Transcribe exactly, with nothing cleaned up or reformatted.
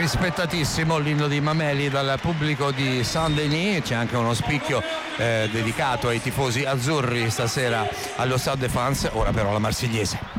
rispettatissimo l'inno di Mameli dal pubblico di Saint-Denis. C'è anche uno spicchio eh, dedicato ai tifosi azzurri stasera allo Stade de France. Ora però la Marsigliese.